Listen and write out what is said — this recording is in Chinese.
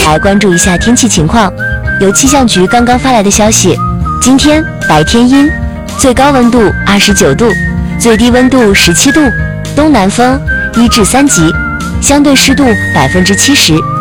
来关注一下天气情况。由气象局刚刚发来的消息，今天白天阴，最高温度29度，最低温度17度，东南风1至3级，相对湿度70%。